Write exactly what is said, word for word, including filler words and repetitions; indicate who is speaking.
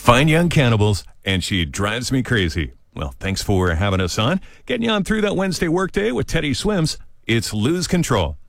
Speaker 1: Fine Young Cannibals, and She Drives Me Crazy. Well, thanks for having us on. Getting you on through that Wednesday workday with Teddy Swims. It's Lose Control.